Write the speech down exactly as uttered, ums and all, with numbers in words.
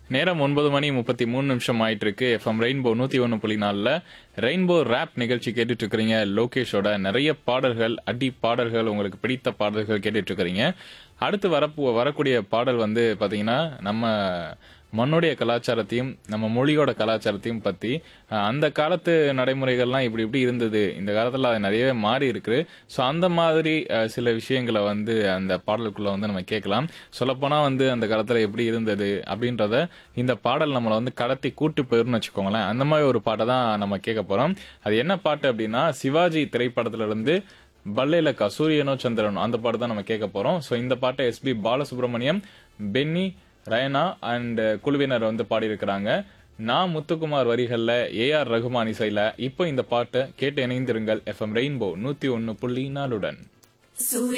நேரம் ஒன்பது மணி முப்பத்தி மூணு நிமிஷம் ஆயிட்டு இருக்கு. எஃப்எம் ரெயின்போ நூத்தி ஒன்னு புள்ளி நாலுல ரெயின்போ ரேப் நிகழ்ச்சி கேட்டுட்டு இருக்கிறீங்க. லோகேஷோட நிறைய பாடல்கள், அடி பாடல்கள், உங்களுக்கு பிடித்த பாடல்கள் கேட்டுட்டு இருக்கிறீங்க. அடுத்து வரப்போ வரக்கூடிய பாடல் வந்து பாத்தீங்கன்னா நம்ம மண்ணுடைய கலாச்சாரத்தையும் நம்ம மொழியோட கலாச்சாரத்தையும் பத்தி, அஹ், அந்த காலத்து நடைமுறைகள்லாம் இப்படி இப்படி இருந்தது, இந்த காலத்துல அது நிறையவே மாறி இருக்கு. ஸோ அந்த மாதிரி அஹ், சில விஷயங்களை வந்து அந்த பாடலுக்குள்ள வந்து நம்ம கேட்கலாம். சொல்லப்போனா வந்து அந்த காலத்துல எப்படி இருந்தது அப்படின்றத இந்த பாடல் நம்மளை வந்து கடத்தி கூட்டு போயிருன்னு வச்சுக்கோங்களேன். அந்த மாதிரி ஒரு பாட்டை தான் நம்ம கேட்க போறோம். அது என்ன பாட்டு அப்படின்னா, சிவாஜி திரைப்படத்துல இருந்து பல்லேலக்கா சூரியனோ சந்திரனோ அந்த பாட்டு தான் நம்ம கேட்க போறோம். ஸோ இந்த பாட்டை எஸ்பி பாலசுப்ரமணியம், பென்னி, ரயனா அண்ட் குழுவினர் வந்து பாடியிருக்கிறாங்க. நான் முத்துக்குமார் வரிகள்ல, ஏ ஆர் ரகுமான் இசையில. இப்போ இந்த பாட்டை கேட்டு இணைந்திருங்கள் எஃப்எம் ரெயின்போ நூத்தி ஒன்னு புள்ளி நாலுடன்.